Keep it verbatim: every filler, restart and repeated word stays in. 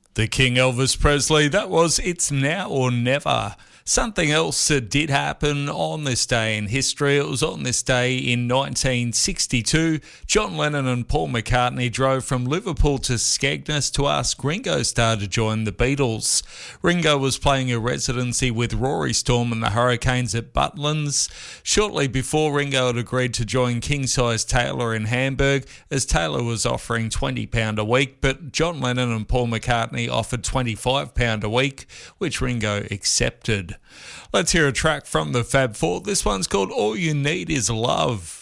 The King Elvis Presley, that was It's Now or Never. Something else that did happen on this day in history. It was on this day in nineteen sixty-two. John Lennon and Paul McCartney drove from Liverpool to Skegness to ask Ringo Starr to join the Beatles. Ringo was playing a residency with Rory Storm and the Hurricanes at Butlins. Shortly before, Ringo had agreed to join King Size Taylor in Hamburg, as Taylor was offering twenty pounds a week, but John Lennon and Paul McCartney offered twenty-five pounds a week, which Ringo accepted. Let's hear a track from the Fab Four. This one's called All You Need Is Love.